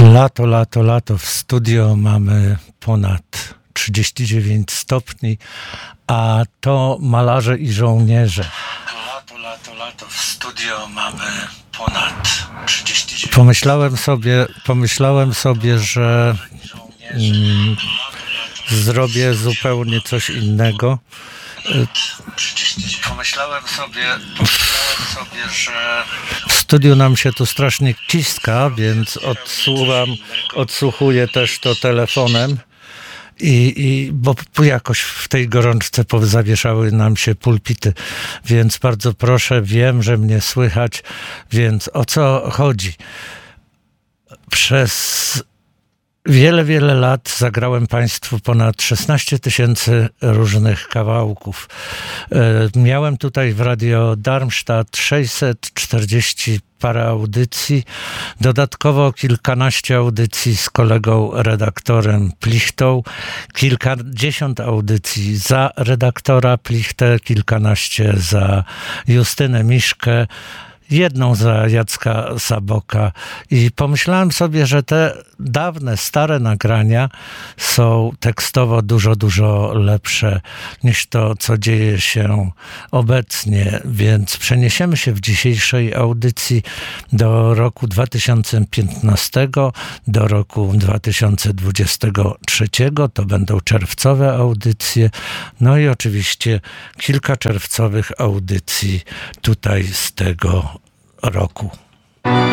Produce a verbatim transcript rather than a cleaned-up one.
Lato, lato, lato. W studio mamy ponad trzydzieści dziewięć stopni, a to malarze i żołnierze. Lato, lato, lato. W studio mamy ponad trzydzieści dziewięć. Pomyślałem sobie, pomyślałem sobie, że mm, zrobię zupełnie coś innego. Pomyślałem sobie, pomyślałem sobie, że w studiu nam się tu strasznie ciska, więc odsłucham, odsłuchuję też to telefonem i, i bo jakoś w tej gorączce zawieszały nam się pulpity, więc bardzo proszę, wiem, że mnie słychać, więc o co chodzi? Przez Wiele, wiele lat zagrałem Państwu ponad szesnaście tysięcy różnych kawałków. Miałem tutaj w Radio Darmstadt sześćset czterdzieści parę audycji, dodatkowo kilkanaście audycji z kolegą redaktorem Plichtą, kilkadziesiąt audycji za redaktora Plichtę, kilkanaście za Justynę Miszkę, jedną za Jacka Saboka i pomyślałem sobie, że te dawne, stare nagrania są tekstowo dużo, dużo lepsze niż to, co dzieje się obecnie, więc przeniesiemy się w dzisiejszej audycji do roku dwa tysiące piętnastego, do roku dwa tysiące dwudziestego trzeciego, to będą czerwcowe audycje, no i oczywiście kilka czerwcowych audycji tutaj z tego roku.